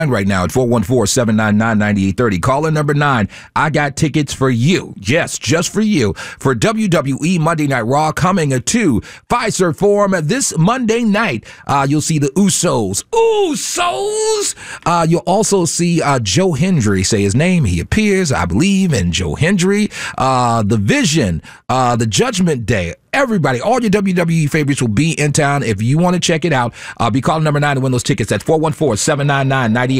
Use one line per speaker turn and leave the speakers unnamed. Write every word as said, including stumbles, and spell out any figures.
right now at four one four, seven nine nine, nine eight three zero. Caller number nine, I got tickets for you. Yes, just for you. For W W E Monday Night Raw coming to Fiserv Forum this Monday night. Uh, you'll see the Usos. Usos! Uh, you'll also see uh, Joe Hendry say his name. He appears, I believe, in Joe Hendry. Uh, the Vision, uh, the Judgment Day. Everybody, all your W W E favorites will be in town. If you want to check it out, uh, be calling number nine to win those tickets at four one four, seven nine nine, nine eight three zero.